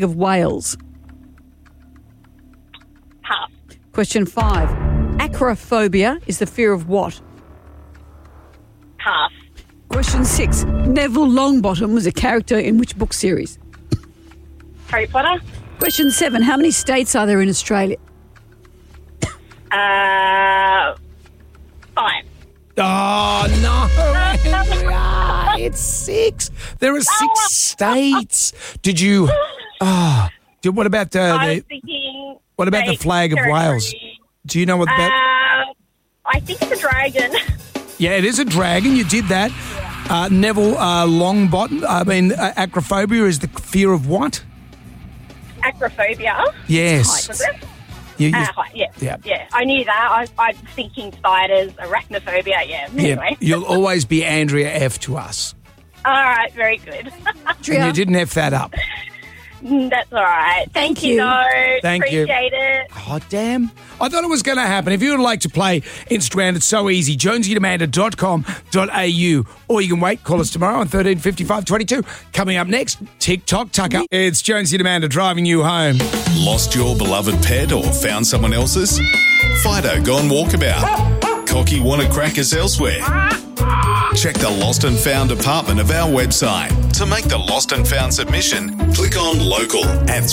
of Wales? Pass. Question 5. Acrophobia is the fear of what? Pass. Question 6. Neville Longbottom was a character in which book series? Harry Potter. Question 7. How many states are there in Australia? 5. Oh, no. It's 6. There are 6 states. Did you... what about I was thinking... What about the flag of Wales? Do you know what that... I think it's a dragon. Yeah, it is a dragon. You did that. Neville Longbottom, acrophobia is the fear of what? Acrophobia. Yes. Height, was it? Height, yeah. I knew that. I was thinking spiders, arachnophobia, Anyway. You'll always be Andrea F to us. All right, very good. And you didn't F that up. That's all right. Thank you. Thank you. Appreciate it. Oh, damn. I thought it was going to happen. If you would like to play Instagram, it's so easy. JonesyandAmanda.com.au. Or you can wait. Call us tomorrow on 135522. Coming up next, TikTok Tucker. It's Jonesy and Amanda driving you home. Lost your beloved pet or found someone else's? Fido gone walkabout. Cocky wanted crackers elsewhere. Check the Lost and Found department of our website. To make the Lost and Found submission, click on local at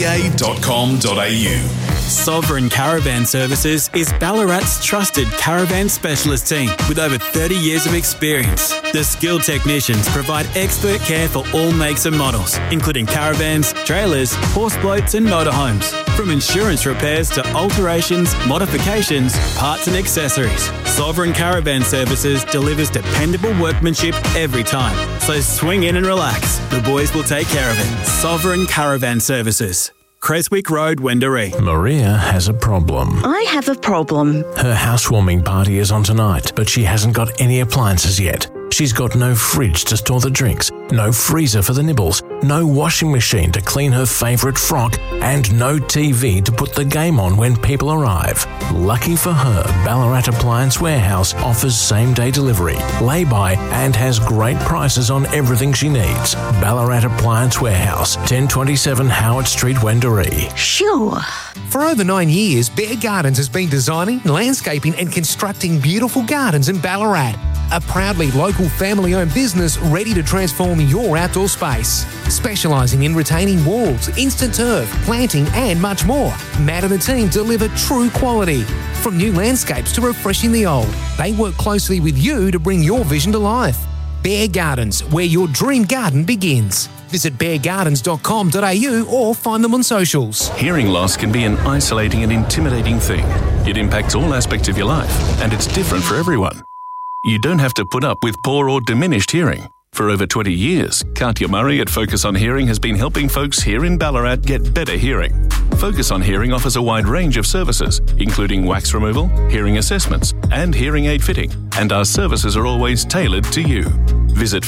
3ba.com.au. Sovereign Caravan Services is Ballarat's trusted caravan specialist team with over 30 years of experience. The skilled technicians provide expert care for all makes and models, including caravans, trailers, horse boats and motorhomes. From insurance repairs to alterations, modifications, parts and accessories, Sovereign Caravan Services delivers dependable workmanship every time. So swing in and relax. The boys will take care of it. Sovereign Caravan Services. Creswick Road, Wendouree. Maria has a problem. I have a problem. Her housewarming party is on tonight, but she hasn't got any appliances yet. She's got no fridge to store the drinks, no freezer for the nibbles, no washing machine to clean her favourite frock, and no TV to put the game on when people arrive. Lucky for her, Ballarat Appliance Warehouse offers same-day delivery, lay-by, and has great prices on everything she needs. Ballarat Appliance Warehouse, 1027 Howard Street, Wendouree. Sure. For over 9 years, Bear Gardens has been designing, landscaping and constructing beautiful gardens in Ballarat. A proudly local family-owned business ready to transform your outdoor space. Specialising in retaining walls, instant turf, planting and much more. Matt and the team deliver true quality. From new landscapes to refreshing the old, they work closely with you to bring your vision to life. Bear Gardens, where your dream garden begins. Visit beargardens.com.au or find them on socials. Hearing loss can be an isolating and intimidating thing. It impacts all aspects of your life, and it's different for everyone. You don't have to put up with poor or diminished hearing. For over 20 years, Katya Murray at Focus on Hearing has been helping folks here in Ballarat get better hearing. Focus on Hearing offers a wide range of services, including wax removal, hearing assessments, and hearing aid fitting, and our services are always tailored to you. Visit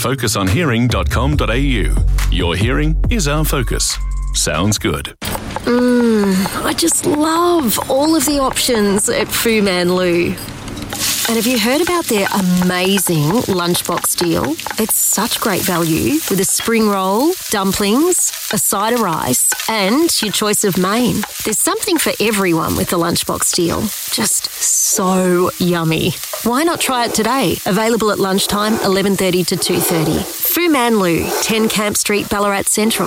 focusonhearing.com.au. Your hearing is our focus. Sounds good. I just love all of the options at Fu Man Lu. And have you heard about their amazing lunchbox deal? It's such great value with a spring roll, dumplings, a side of rice and your choice of main. There's something for everyone with the lunchbox deal. Just so yummy. Why not try it today? Available at lunchtime, 11:30 to 2:30. Fu Man Lu, 10 Camp Street, Ballarat Central.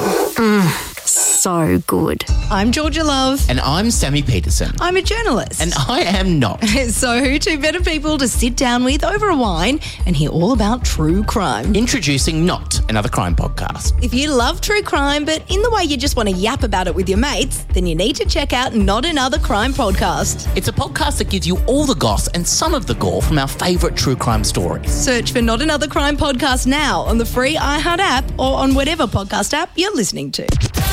So good. I'm Georgia Love. And I'm Sammy Peterson. I'm a journalist. And I am not. So who two better people to sit down with over a wine and hear all about true crime? Introducing Not Another Crime Podcast. If you love true crime, but in the way you just want to yap about it with your mates, then you need to check out Not Another Crime Podcast. It's a podcast that gives you all the goss and some of the gore from our favourite true crime stories. Search for Not Another Crime Podcast now on the free iHeart app or on whatever podcast app you're listening to.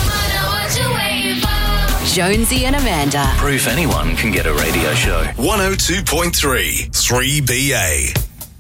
Jonesy and Amanda. Proof anyone can get a radio show. 102.3 3BA.